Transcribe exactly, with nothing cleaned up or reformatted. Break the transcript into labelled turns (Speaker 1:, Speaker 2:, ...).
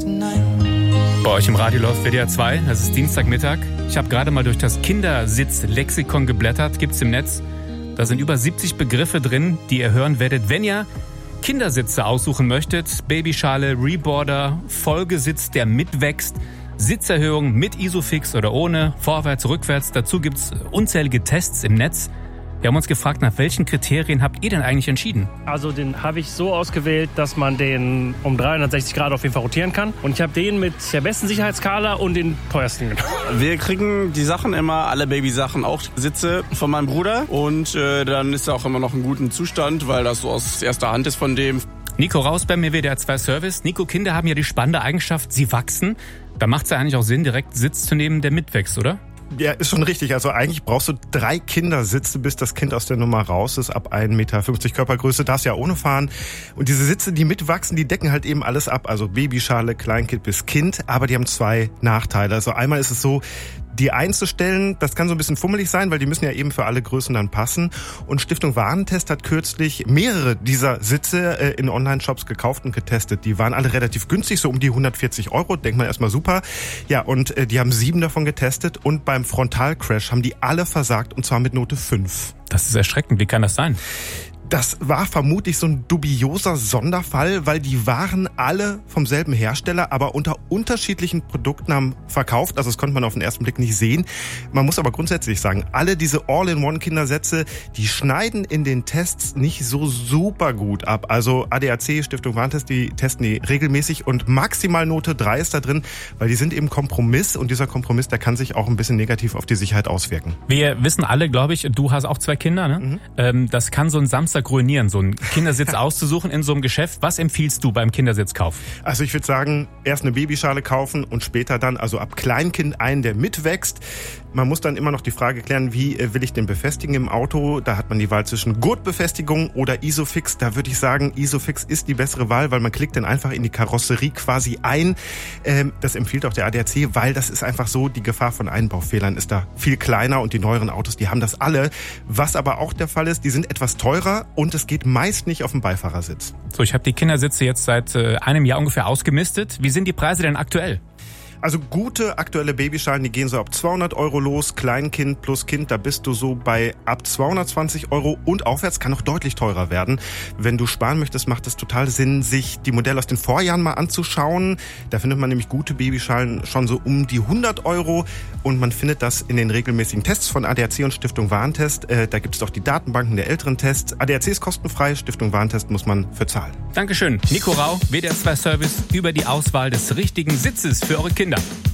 Speaker 1: Bei euch im Radio läuft W D R zwei, das ist Dienstagmittag. Ich habe gerade mal durch das Kindersitz-Lexikon geblättert, gibt's im Netz. Da sind über siebzig Begriffe drin, die ihr hören werdet, wenn ihr Kindersitze aussuchen möchtet. Babyschale, Reboarder, Folgesitz, der mitwächst, Sitzerhöhung mit Isofix oder ohne, vorwärts, rückwärts. Dazu gibt's unzählige Tests im Netz. Wir haben uns gefragt, nach welchen Kriterien habt ihr denn eigentlich entschieden?
Speaker 2: Also den habe ich so ausgewählt, dass man den um dreihundertsechzig Grad auf jeden Fall rotieren kann. Und ich habe den mit der besten Sicherheitsskala und den teuersten genommen.
Speaker 3: Wir kriegen die Sachen immer, alle Babysachen, auch Sitze von meinem Bruder. Und äh, dann ist er auch immer noch in gutem Zustand, weil das so aus erster Hand ist von dem.
Speaker 1: Nico Raus beim W D R zwei Service. Nico, Kinder haben ja die spannende Eigenschaft, sie wachsen. Da macht es ja eigentlich auch Sinn, direkt Sitz zu nehmen, der mitwächst, oder?
Speaker 4: Ja, ist schon richtig. Also eigentlich brauchst du drei Kindersitze, bis das Kind aus der Nummer raus ist. Ab ein Meter fünfzig Körpergröße darfst ja ohne fahren. Und diese Sitze, die mitwachsen, die decken halt eben alles ab. Also Babyschale, Kleinkind bis Kind. Aber die haben zwei Nachteile. Also einmal ist es so, die einzustellen, das kann so ein bisschen fummelig sein, weil die müssen ja eben für alle Größen dann passen. Und Stiftung Warentest hat kürzlich mehrere dieser Sitze äh, in Online-Shops gekauft und getestet. Die waren alle relativ günstig, so um die hundertvierzig Euro. Denkt man erstmal super. Ja, und äh, die haben sieben davon getestet. Und beim Frontalcrash haben die alle versagt, und zwar mit Note fünf.
Speaker 1: Das ist erschreckend. Wie kann das sein?
Speaker 4: Das war vermutlich so ein dubioser Sonderfall, weil die waren alle vom selben Hersteller, aber unter unterschiedlichen Produktnamen verkauft. Also das konnte man auf den ersten Blick nicht sehen. Man muss aber grundsätzlich sagen, alle diese All-in-One-Kindersätze, die schneiden in den Tests nicht so super gut ab. Also A D A C, Stiftung Warentest, die testen die regelmäßig und maximal Note drei ist da drin, weil die sind eben Kompromiss und dieser Kompromiss, der kann sich auch ein bisschen negativ auf die Sicherheit auswirken.
Speaker 1: Wir wissen alle, glaube ich, du hast auch zwei Kinder, ne? Mhm. Ähm, das kann so ein Samstag ruinieren, so einen Kindersitz auszusuchen in so einem Geschäft. Was empfiehlst du beim Kindersitzkauf?
Speaker 4: Also ich würde sagen, erst eine Babyschale kaufen und später dann, also ab Kleinkind einen, der mitwächst. Man muss dann immer noch die Frage klären, wie will ich den befestigen im Auto? Da hat man die Wahl zwischen Gurtbefestigung oder Isofix. Da würde ich sagen, Isofix ist die bessere Wahl, weil man klickt dann einfach in die Karosserie quasi ein. Das empfiehlt auch der A D A C, weil das ist einfach so, die Gefahr von Einbaufehlern ist da viel kleiner und die neueren Autos, die haben das alle. Was aber auch der Fall ist, die sind etwas teurer und es geht meist nicht auf dem Beifahrersitz.
Speaker 1: So, ich habe die Kindersitze jetzt seit äh, einem Jahr ungefähr ausgemistet. Wie sind die Preise denn aktuell?
Speaker 4: Also gute aktuelle Babyschalen, die gehen so ab zweihundert Euro los. Kleinkind plus Kind, da bist du so bei ab zweihundertzwanzig Euro und aufwärts kann noch deutlich teurer werden. Wenn du sparen möchtest, macht es total Sinn, sich die Modelle aus den Vorjahren mal anzuschauen. Da findet man nämlich gute Babyschalen schon so um die hundert Euro und man findet das in den regelmäßigen Tests von A D A C und Stiftung Warentest. Äh, da gibt es auch die Datenbanken der älteren Tests. A D A C ist kostenfrei, Stiftung Warentest muss man für zahlen.
Speaker 1: Dankeschön. Nico Rau, W D R zwei Service, über die Auswahl des richtigen Sitzes für eure Kinder.